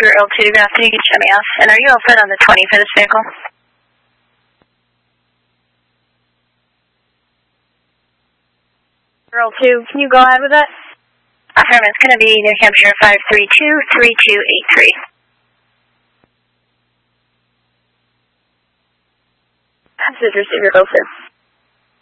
Earl 2 to go after you can show me off. And are you all set on the 20 for this vehicle? Earl 2, can you go ahead with that? Affirmative, it's going to be New Hampshire 532-3283. This is receiver, go, sir.